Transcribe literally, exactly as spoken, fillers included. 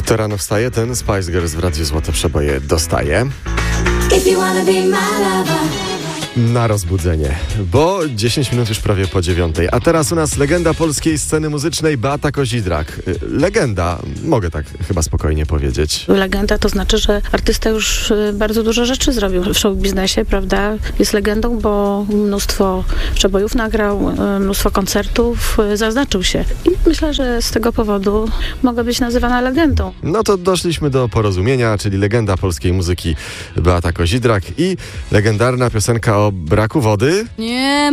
Kto rano wstaje, ten Spice Girls w Radiu Złote Przeboje dostaje. If you wanna be my lover. Na rozbudzenie, bo dziesięć minut już prawie po dziewiątej. A teraz u nas legenda polskiej sceny muzycznej Beata Kozidrak. Legenda, mogę tak chyba spokojnie powiedzieć. Legenda to znaczy, że artysta już bardzo dużo rzeczy zrobił w show biznesie, prawda? Jest legendą, bo mnóstwo przebojów nagrał, mnóstwo koncertów, zaznaczył się. I myślę, że z tego powodu mogę być nazywana legendą. No to doszliśmy do porozumienia, czyli legenda polskiej muzyki Beata Kozidrak i legendarna piosenka o braku wody. Nie